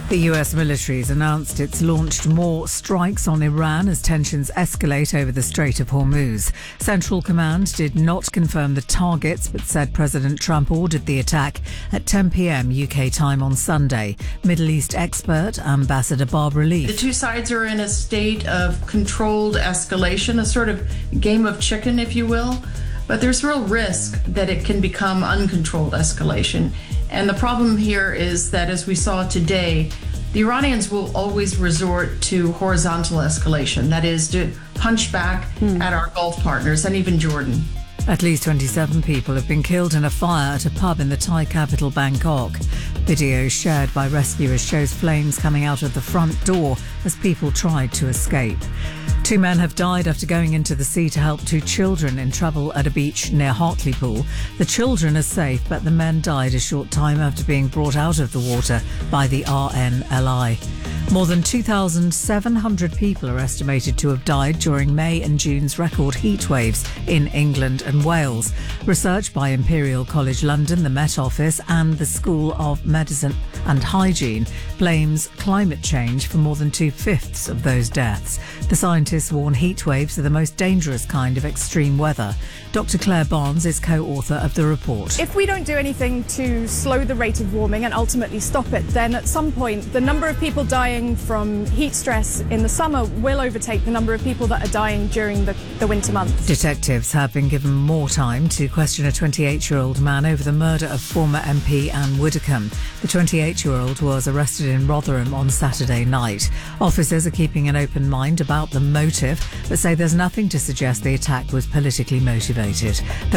The US military has announced it's launched more strikes on Iran as tensions escalate over the Strait of Hormuz. Central Command did not confirm the targets, but said President Trump ordered the attack at 10 p.m. UK time on Sunday. Middle East expert Ambassador Barbara Leaf. The two sides are in a state of controlled escalation, a sort of game of chicken, if you will. But there's real risk that it can become uncontrolled escalation. And the problem here is that, as we saw today, the Iranians will always resort to horizontal escalation, that is, to punch back at our Gulf partners and even Jordan. At least 27 people have been killed in a fire at a pub in the Thai capital, Bangkok. Video shared by rescuers shows flames coming out of the front door as people tried to escape. 2 men have died after going into the sea to help 2 children in trouble at a beach near Hartlepool. The children are safe, but the men died a short time after being brought out of the water by the RNLI. More than 2,700 people are estimated to have died during May and June's record heat waves in England and Wales. Research by Imperial College London, the Met Office and the School of Medicine and Hygiene blames climate change for more than 2/5 of those deaths. The scientists warn heat waves are the most dangerous kind of extreme weather. Dr. Claire Barnes is co-author of the report. If we don't do anything to slow the rate of warming and ultimately stop it, then at some point the number of people dying from heat stress in the summer will overtake the number of people that are dying during the winter months. Detectives have been given more time to question a 28-year-old man over the murder of former MP Anne Widdecombe. The 28-year-old was arrested in Rotherham on Saturday night. Officers are keeping an open mind about the motive, but say there's nothing to suggest the attack was politically motivated.